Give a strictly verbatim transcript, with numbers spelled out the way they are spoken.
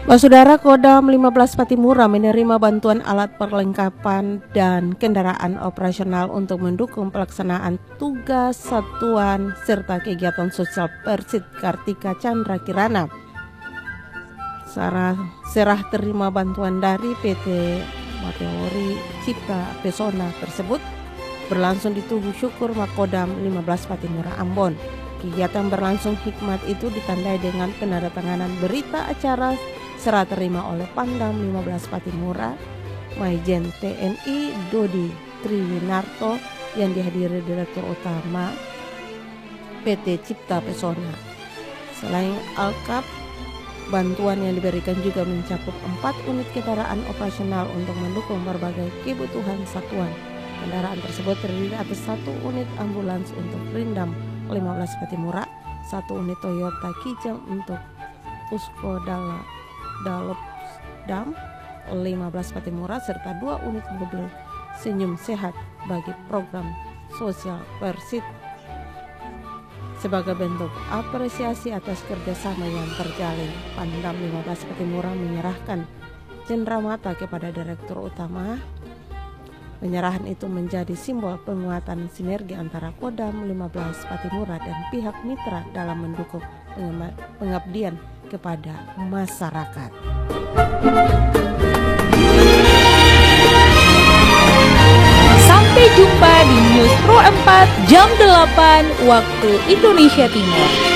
Saudara, Kodam lima belas Patimura menerima bantuan alat perlengkapan dan kendaraan operasional untuk mendukung pelaksanaan tugas satuan serta kegiatan sosial Persit Kartika Chandra Kirana. Serah, serah terima bantuan dari P T Meteori Cipta Pesona tersebut berlangsung di Tugu Syukur Makodam lima belas Patimura Ambon. Kegiatan berlangsung hikmat itu ditandai dengan penandatanganan berita acara serah terima oleh Pangdam lima belas Patimura, Maijen T N I Dodi Triwinarto yang dihadiri Direktur Utama P T Cipta Pesona. Selain Alkap, bantuan yang diberikan juga mencakup empat unit kendaraan operasional untuk mendukung berbagai kebutuhan satuan. Kendaraan tersebut terdiri atas satu unit ambulans untuk Rindam lima belas Patimura, satu unit Toyota Kijang untuk Pusko Dala Dalopdam lima belas Patimura, serta dua unit mobil Senyum Sehat bagi program sosial Persit sebagai bentuk apresiasi atas kerjasama yang terjalin. Pangdam lima belas Patimura menyerahkan cenderamata kepada Direktur Utama. Penyerahan itu menjadi simbol penguatan sinergi antara Kodam lima belas Patimura dan pihak mitra dalam mendukung pengabdian kepada masyarakat. Sampai jumpa di News Pro empat jam delapan waktu Indonesia Timur.